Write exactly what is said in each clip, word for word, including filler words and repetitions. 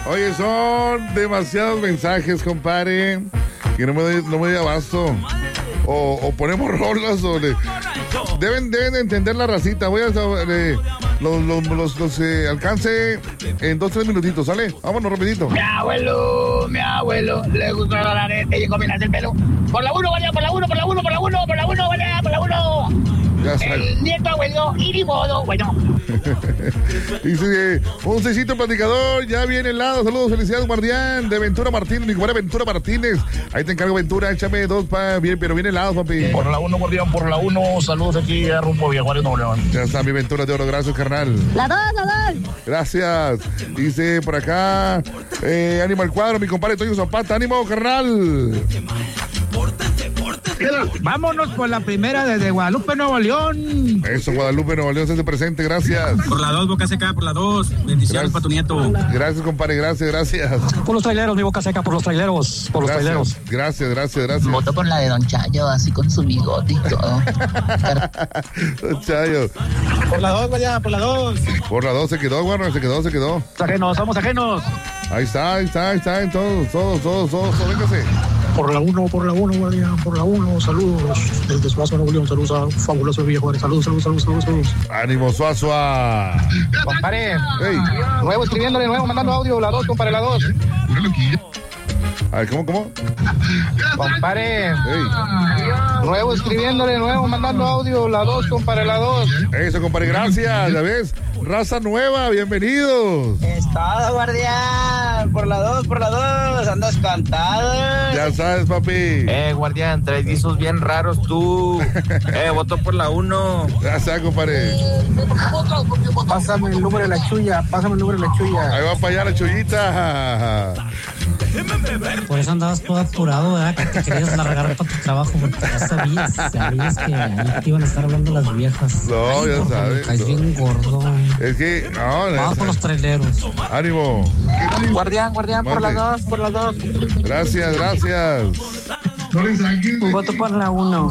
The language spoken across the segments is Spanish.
Oye, son demasiados mensajes, compadre, que no me doy, no me doy abasto. O, o ponemos rolas o le... Deben, deben de entender la racita. Voy a... Eh, los los, los, los eh, alcance en dos, tres minutitos, ¿sale? Vámonos rapidito. Mi abuelo, mi abuelo, le gustó la arete y combinarse el pelo. Por la uno, vaya, por la uno, por la uno, por la uno, por la uno, vaya, por la uno. El nieto abuelo, y ni modo, bueno. Dice, un seisito platicador, ya viene el lado. Saludos, felicidades, guardián de Ventura Martínez, mi compadre Ventura Martínez. Ahí te encargo, Ventura, échame dos, pa, bien, pero viene el lado, papi. Por la uno, guardián, por la uno. Saludos aquí a Rumbo Villajuárez, Nuevo León. Ya está mi Ventura de oro, gracias, carnal. La dos, la dos. Gracias. Dice por acá, eh, ánimo al cuadro, mi compadre Toño Zapata, ánimo, carnal. Vámonos por la primera desde Guadalupe, Nuevo León. Eso, Guadalupe, Nuevo León, se hace presente, gracias. Por la dos, Boca Seca, por la dos. Bendiciones para tu nieto. Gracias, compadre, gracias, gracias. Por los traileros, mi Boca Seca, por los traileros, por los gracias, traileros. Gracias, gracias, gracias. Voto por la de Don Chayo, así con su bigote y todo. Don Chayo. Por la dos, vaya, por la dos. Por la dos se quedó, bueno, se quedó, se quedó. Ajenos, somos ajenos. Ahí está, ahí está, ahí está, en todos, todos, todos, todos, todos, véngase. Por la uno, por la uno, guardián, por la uno. Saludos desde Suazo, Nuevo León. Saludos a Fabuloso Villajuárez. Saludos, saludos, saludos, saludos, saludos. Ánimo, Suazua. Compadre, Hey. nuevo escribiéndole, nuevo mandando audio, la dos, compadre, la dos. A ver, ¿cómo, cómo? Compadre, Hey. nuevo escribiéndole, nuevo mandando audio, la dos, compadre, la dos. Eso, compadre, gracias. Ya ves, raza nueva, bienvenidos. Estado, guardián, por la dos, por la dos, andas cantado. Ya sabes, papi. Eh, guardián, traes guisos bien raros tú. Eh, voto por la uno. Ya sabes, compadre. Pásame el número de la chulla, pásame el número de la chulla. Ahí va para allá la chullita. Por eso andabas todo apurado, ¿verdad? Que te querías largar para tu trabajo, porque ya sabías, sabías que ahí te iban a estar hablando las viejas. No, Ay, ya gordo, sabes, me caes no. bien gordo. Es que, no, no. Vamos por los traileros. Ánimo. Guardián, guardián, por la dos, por la dos. Gracias, gracias. Voto por la uno.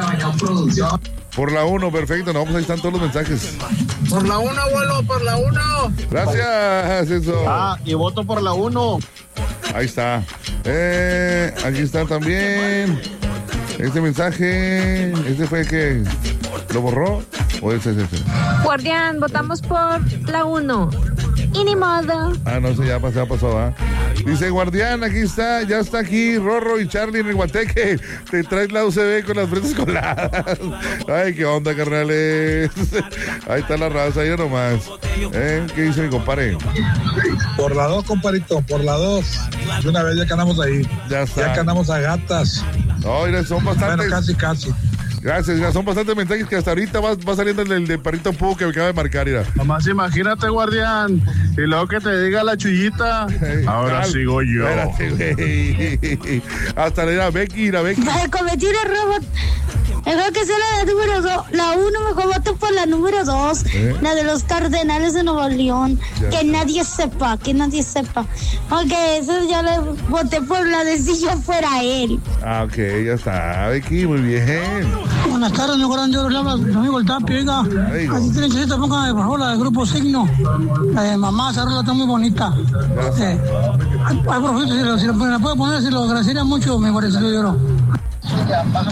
Por la uno, perfecto. No, pues ahí están todos los mensajes. Por la uno, abuelo, por la uno. Gracias, eso. Ah, y voto por la uno. Ahí está. Eh, aquí está también. Este mensaje. Este fue que lo borró. ¿O ese es ese? Guardián, votamos por la uno. Y ni modo. Ah, no sé, ya pasó, ya pasó, ¿ah? Dice, guardián, aquí está, ya está aquí Rorro y Charlie en el Guateque. Te traes la U C B con las fresas coladas. Ay, qué onda, carnales. Ahí está la raza, ya nomás. ¿Eh? ¿Qué dice mi compadre? Por la dos, compadrito, por la dos. De una vez ya que andamos ahí. Ya está. Ya que andamos a gatas. No, mira, son bastantes. Bueno, casi, casi. Gracias, ya son bastantes mensajes que hasta ahorita va, va saliendo el del perrito Pú que me acaba de marcar, mira. Nomás imagínate, guardián. Y luego que te diga la chullita. Hey, Ahora tal, sigo yo. Espérate, güey. Hasta le da Becky, la Becky. Para cometer el robot. Mejor que sea la de número dos. La uno, mejor voto por la número dos. ¿Eh? La de los Cardenales de Nuevo León. Ya que está. nadie sepa, que nadie sepa. Aunque eso yo le voté por la de si yo fuera él. Ah, ok, ya está, Becky, muy bien. Buenas tardes, mi gran Dios, le habla mi amigo el Tapi, oiga. Ahí va. Aquí tienen chisita, póngame por favor la del grupo Signo. La de mamá, esa rola está muy bonita. Eh, ay, ay, por favor, si, lo, si lo, me la puede poner, si lo agradecería mucho, mi guardián, se lo lloro.